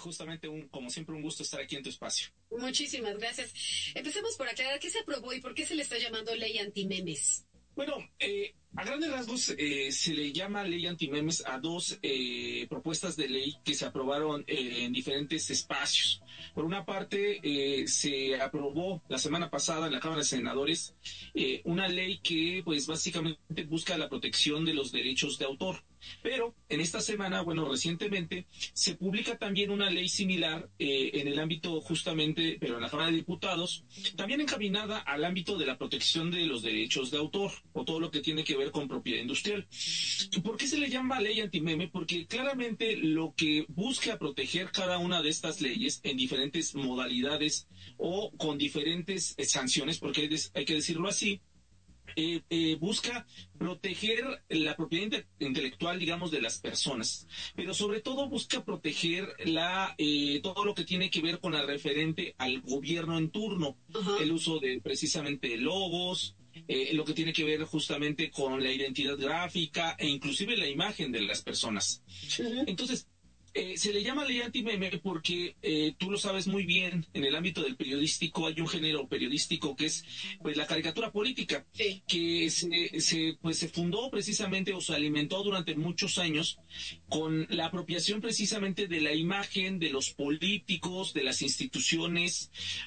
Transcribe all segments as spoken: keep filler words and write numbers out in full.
justamente, un, como siempre, un gusto estar aquí en tu espacio. Muchísimas gracias. Empecemos por aclarar qué se aprobó y por qué se le está llamando ley antimemes. Bueno, eh, a grandes rasgos eh, se le llama ley antimemes a dos eh, propuestas de ley que se aprobaron eh, en diferentes espacios. Por una parte, eh, se aprobó la semana pasada en la Cámara de Senadores eh, una ley que, pues, básicamente busca la protección de los derechos de autor. Pero en esta semana, bueno, recientemente, se publica también una ley similar eh, en el ámbito justamente, pero en la Cámara de Diputados, también encaminada al ámbito de la protección de los derechos de autor o todo lo que tiene que ver con propiedad industrial. ¿Por qué se le llama ley antimeme? Porque claramente lo que busca proteger cada una de estas leyes en diferentes modalidades o con diferentes eh, sanciones, porque hay, des- hay que decirlo así, eh, eh, busca proteger la propiedad inte- intelectual, digamos, de las personas, pero sobre todo busca proteger la eh, todo lo que tiene que ver con la referente al gobierno en turno, Ajá. el uso de precisamente logos, eh, lo que tiene que ver justamente con la identidad gráfica e inclusive la imagen de las personas. Ujú. Entonces, eh, se le llama ley antimeme porque eh, tú lo sabes muy bien, en el ámbito del periodístico hay un género periodístico que es, pues, la caricatura política, Sí. que se, se, pues, se fundó precisamente o se alimentó durante muchos años con la apropiación precisamente de la imagen de los políticos, de las instituciones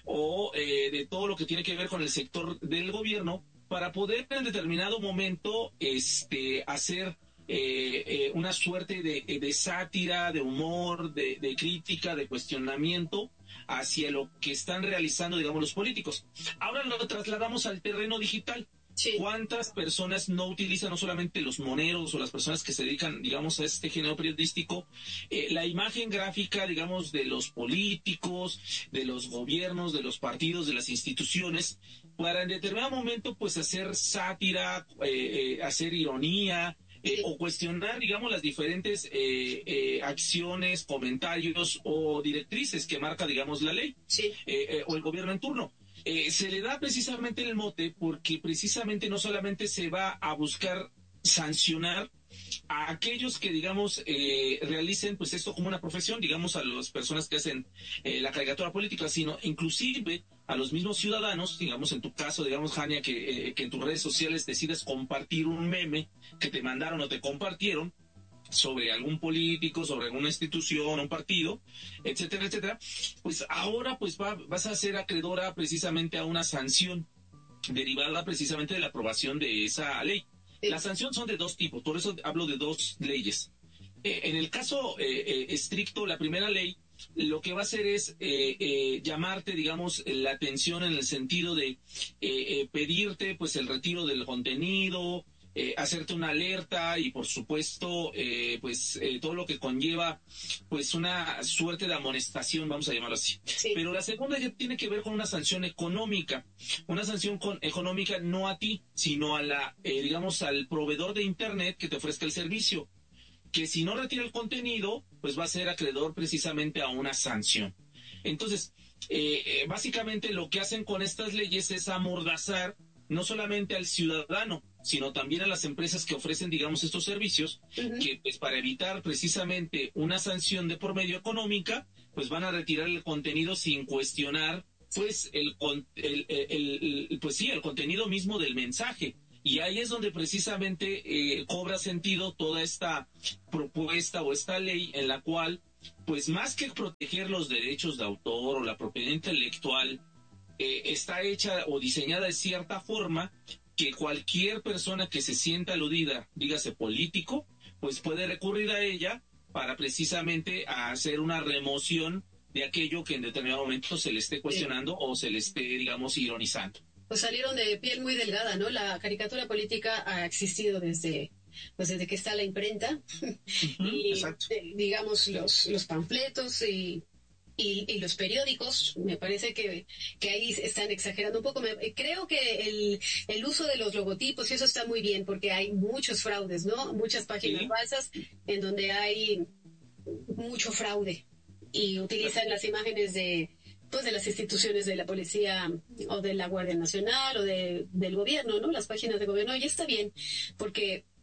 o eh, de todo lo que tiene que ver con el sector del gobierno para poder en determinado momento este, hacer eh, eh, una suerte de, de sátira, de humor, de, de crítica, de cuestionamiento hacia lo que están realizando, digamos, los políticos. Ahora lo trasladamos al terreno digital. Sí. ¿Cuántas personas no utilizan, no solamente los moneros o las personas que se dedican, digamos, a este género periodístico, eh, la imagen gráfica, digamos, de los políticos, de los gobiernos, de los partidos, de las instituciones, para en determinado momento, pues, hacer sátira, eh, eh, hacer ironía, eh, Sí. o cuestionar, digamos, las diferentes eh, eh, acciones, comentarios o directrices que marca, digamos, la ley Sí. eh, eh, o el gobierno en turno. Eh, se le da precisamente el mote porque precisamente no solamente se va a buscar sancionar a aquellos que, digamos, eh, realicen pues esto como una profesión, digamos, a las personas que hacen eh, la caricatura política, sino inclusive a los mismos ciudadanos, digamos, en tu caso, digamos, Jania, que, eh, que en tus redes sociales decides compartir un meme que te mandaron o te compartieron sobre algún político, sobre alguna institución, un partido, etcétera, etcétera, pues ahora pues va, vas a ser acreedora precisamente a una sanción derivada precisamente de la aprobación de esa ley. Sí. Las sanciones son de dos tipos, por eso hablo de dos leyes. Eh, en el caso eh, eh, estricto, la primera ley lo que va a hacer es eh, eh, llamarte, digamos, la atención en el sentido de eh, eh, pedirte pues el retiro del contenido, eh, hacerte una alerta y por supuesto eh, pues eh, todo lo que conlleva pues una suerte de amonestación, vamos a llamarlo así. Sí. Pero la segunda ya tiene que ver con una sanción económica, una sanción con, económica no a ti, sino a la, eh, digamos, al proveedor de internet que te ofrezca el servicio, que si no retira el contenido, pues va a ser acreedor precisamente a una sanción. Entonces, eh, eh, básicamente lo que hacen con estas leyes es amordazar no solamente al ciudadano, sino también a las empresas que ofrecen, digamos, estos servicios, Ujú. que pues para evitar precisamente una sanción de por medio económica, pues van a retirar el contenido sin cuestionar, pues, el, con- el, el- el- el- pues sí, el contenido mismo del mensaje. Y ahí es donde precisamente eh, cobra sentido toda esta propuesta o esta ley en la cual, pues más que proteger los derechos de autor o la propiedad intelectual, eh, está hecha o diseñada de cierta forma que cualquier persona que se sienta aludida, dígase político, pues puede recurrir a ella para precisamente hacer una remoción de aquello que en determinado momento se le esté cuestionando o se le esté, digamos, ironizando. Pues salieron de piel muy delgada, ¿no? La caricatura política ha existido desde, pues desde que está la imprenta Ujú, y exacto. eh, digamos los, los panfletos y, y, y los periódicos, me parece que, que ahí están exagerando un poco. Me- creo que el, el uso de los logotipos y eso está muy bien porque hay muchos fraudes, ¿no? Muchas páginas Sí, falsas en donde hay mucho fraude y utilizan las imágenes de pues de las instituciones de la policía o de la Guardia Nacional o de, del gobierno, ¿no? Las páginas de gobierno. Y está bien, porque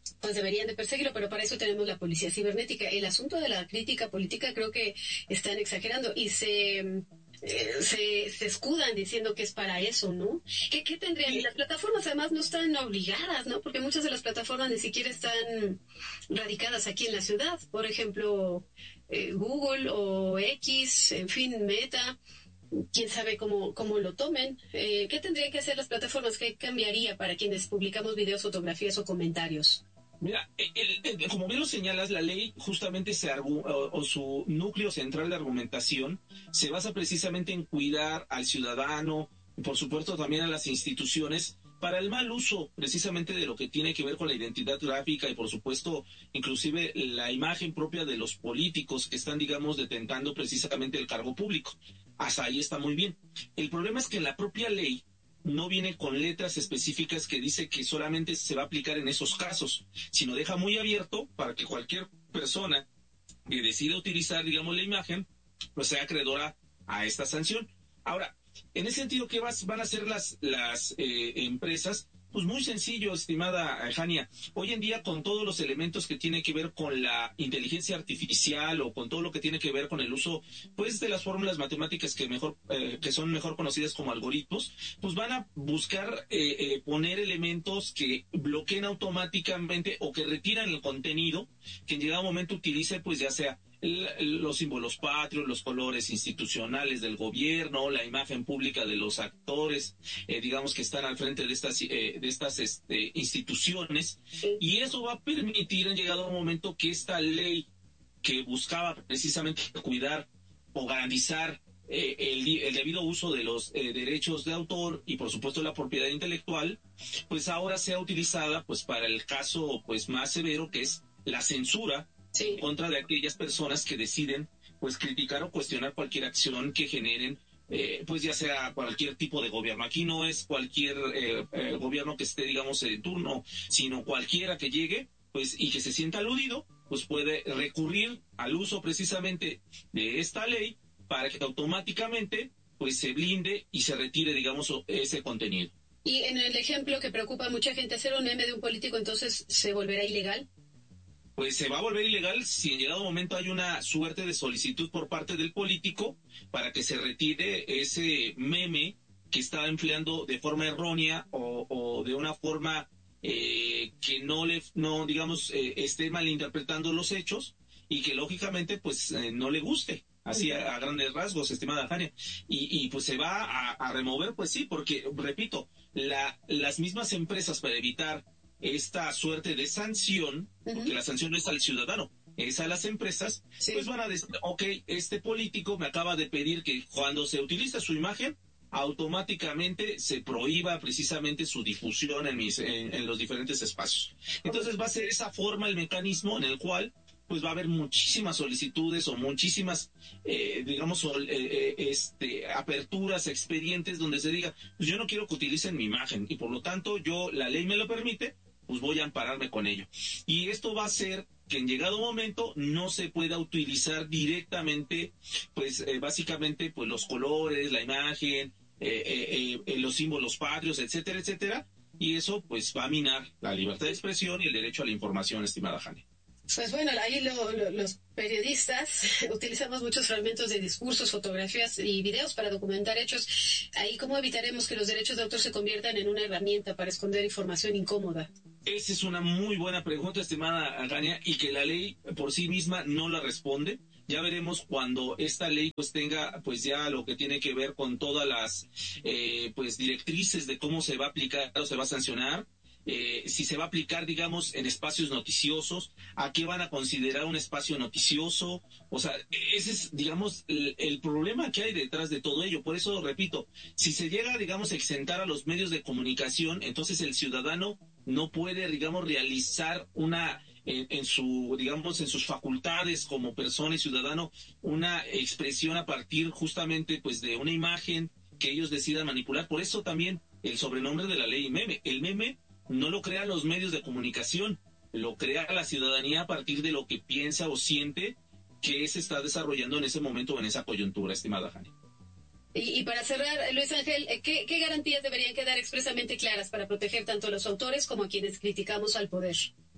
pues deberían de perseguirlo, pero para eso tenemos la policía cibernética. El asunto de la crítica política creo que están exagerando y se... eh, se, se escudan diciendo que es para eso, ¿no? ¿Qué, qué tendrían? Y las plataformas además no están obligadas, ¿no? Porque muchas de las plataformas ni siquiera están radicadas aquí en la ciudad. Por ejemplo, eh, Google o X, en fin, Meta, quién sabe cómo, cómo lo tomen. Eh, ¿Qué tendrían que hacer las plataformas? ¿Qué cambiaría para quienes publicamos videos, fotografías o comentarios? Mira, el, el, como bien lo señalas, la ley justamente se argu o, o su núcleo central de argumentación se basa precisamente en cuidar al ciudadano y por supuesto también a las instituciones para el mal uso precisamente de lo que tiene que ver con la identidad gráfica y por supuesto inclusive la imagen propia de los políticos que están, digamos, detentando precisamente el cargo público. Hasta ahí está muy bien. El problema es que la propia ley no viene con letras específicas que dice que solamente se va a aplicar en esos casos, sino deja muy abierto para que cualquier persona que decida utilizar, digamos, la imagen, pues sea acreedora a esta sanción. Ahora, en ese sentido, ¿qué vas, van a hacer las, las eh, empresas? Pues muy sencillo, estimada Jania. Hoy en día, con todos los elementos que tiene que ver con la inteligencia artificial o con todo lo que tiene que ver con el uso, pues, de las fórmulas matemáticas que mejor, eh, que son mejor conocidas como algoritmos, pues van a buscar eh, eh, poner elementos que bloqueen automáticamente o que retiran el contenido que en llegado momento utilice, pues, ya sea los símbolos patrios, los colores institucionales del gobierno, la imagen pública de los actores, eh, digamos, que están al frente de estas, eh, de estas este, instituciones, y eso va a permitir en llegado un momento que esta ley que buscaba precisamente cuidar o garantizar eh, el, el debido uso de los eh, derechos de autor y por supuesto la propiedad intelectual, pues ahora sea utilizada pues para el caso pues más severo, que es la censura, sí, en contra de aquellas personas que deciden pues criticar o cuestionar cualquier acción que generen, eh, pues ya sea cualquier tipo de gobierno. Aquí no es cualquier eh, eh, gobierno que esté, digamos, en turno, sino cualquiera que llegue, pues, y que se sienta aludido, pues puede recurrir al uso precisamente de esta ley para que automáticamente pues se blinde y se retire, digamos, ese contenido. Y en el ejemplo que preocupa a mucha gente, hacer un meme de un político, entonces, ¿se volverá ilegal? Pues se va a volver ilegal si en llegado momento hay una suerte de solicitud por parte del político para que se retire ese meme que está empleando de forma errónea o, o de una forma eh, que no le, no digamos, eh, esté malinterpretando los hechos y que lógicamente pues eh, no le guste. Así a, a grandes rasgos, estimada Jania. Y, y pues se va a, a remover, pues sí, porque, repito, la, las mismas empresas para evitar esta suerte de sanción, uh-huh, porque la sanción no es al ciudadano, es a las empresas, sí, pues van a decir, ok, este político me acaba de pedir que cuando se utiliza su imagen, automáticamente se prohíba precisamente su difusión en, mis, en, en los diferentes espacios. Entonces va a ser esa forma, el mecanismo en el cual pues va a haber muchísimas solicitudes o muchísimas, eh, digamos, eh, eh, este, aperturas, expedientes donde se diga, pues yo no quiero que utilicen mi imagen y por lo tanto yo, la ley me lo permite, pues voy a ampararme con ello. Y esto va a hacer que en llegado momento no se pueda utilizar directamente, pues eh, básicamente, pues los colores, la imagen, eh, eh, eh, los símbolos patrios, etcétera, etcétera, y eso pues va a minar la libertad de expresión y el derecho a la información, estimada Jania. Pues bueno, ahí lo, lo, los periodistas utilizamos muchos fragmentos de discursos, fotografías y videos para documentar hechos. Ahí, ¿cómo evitaremos que los derechos de autor se conviertan en una herramienta para esconder información incómoda? Esa es una muy buena pregunta, estimada Jania, y que la ley por sí misma no la responde. Ya veremos cuando esta ley pues tenga pues ya lo que tiene que ver con todas las eh, pues directrices de cómo se va a aplicar o se va a sancionar. Eh, si se va a aplicar, digamos, en espacios noticiosos, a qué van a considerar un espacio noticioso. O sea, ese es, digamos, el, el problema que hay detrás de todo ello. Por eso, repito, si se llega, digamos, a exentar a los medios de comunicación, entonces el ciudadano no puede, digamos, realizar una, en, en su, digamos, en sus facultades como persona y ciudadano, una expresión a partir justamente, pues, de una imagen que ellos decidan manipular. Por eso también el sobrenombre de la ley meme. El meme no lo crean los medios de comunicación, lo crea la ciudadanía a partir de lo que piensa o siente que se está desarrollando en ese momento o en esa coyuntura, estimada Jania. Y, y para cerrar, Luis Ángel, ¿qué, ¿qué garantías deberían quedar expresamente claras para proteger tanto a los autores como a quienes criticamos al poder?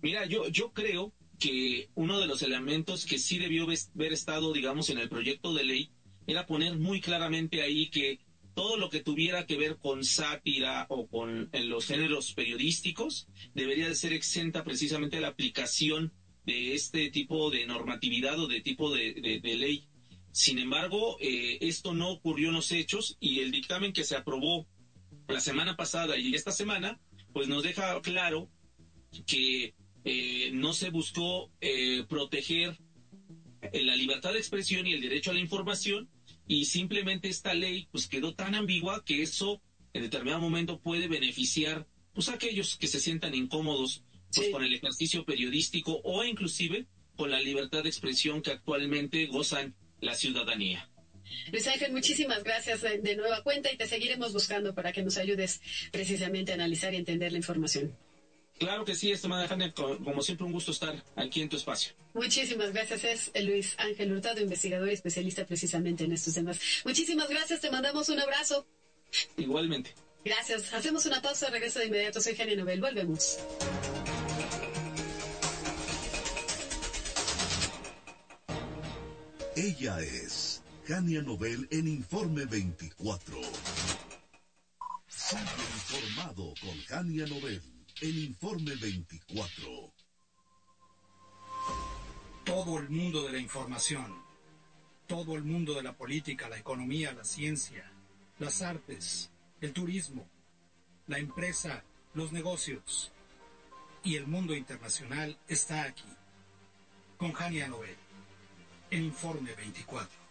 Mira, yo, yo creo que uno de los elementos que sí debió haber estado, digamos, en el proyecto de ley era poner muy claramente ahí que todo lo que tuviera que ver con sátira o con en los géneros periodísticos debería de ser exenta precisamente de la aplicación de este tipo de normatividad o de tipo de, de, de ley. Sin embargo, eh, esto no ocurrió en los hechos y el dictamen que se aprobó la semana pasada y esta semana, pues nos deja claro que eh, no se buscó eh, proteger eh, la libertad de expresión y el derecho a la información, y simplemente esta ley pues quedó tan ambigua que eso en determinado momento puede beneficiar pues a aquellos que se sientan incómodos pues Sí. con el ejercicio periodístico o inclusive con la libertad de expresión que actualmente gozan la ciudadanía. Luis Ángel, muchísimas gracias de, de nueva cuenta y te seguiremos buscando para que nos ayudes precisamente a analizar y entender la información. Claro que sí, estimada Janet, como siempre un gusto estar aquí en tu espacio. Muchísimas gracias, es Luis Ángel Hurtado, investigador y especialista precisamente en estos temas. Muchísimas gracias, te mandamos un abrazo. Igualmente. Gracias, hacemos una pausa, regreso de inmediato, soy Jania Nobel, volvemos. Ella es Jania Nobel en Informe veinticuatro. Sigue informado con Jania Nobel en Informe veinticuatro. Todo el mundo de la información, todo el mundo de la política, la economía, la ciencia, las artes, el turismo, la empresa, los negocios y el mundo internacional está aquí, con Jania Nobel, en Informe veinticuatro.